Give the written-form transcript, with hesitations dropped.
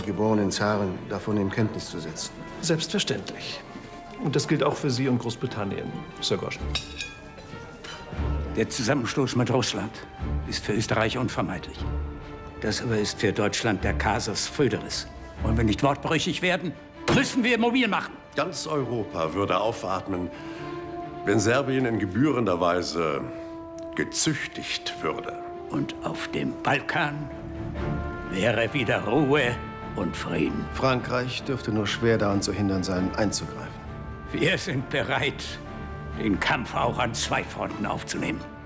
geborenen Zaren davon in Kenntnis zu setzen. Selbstverständlich. Und das gilt auch für Sie und Großbritannien, Sir Goschen. Der Zusammenstoß mit Russland ist für Österreich unvermeidlich. Das aber ist für Deutschland der Casus Foederis. Wollen wir nicht wortbrüchig werden, müssen wir mobil machen. Ganz Europa würde aufatmen, wenn Serbien in gebührender Weise gezüchtigt würde. Und auf dem Balkan wäre wieder Ruhe und Frieden. Frankreich dürfte nur schwer daran zu hindern sein, einzugreifen. Wir sind bereit, den Kampf auch an 2 Fronten aufzunehmen.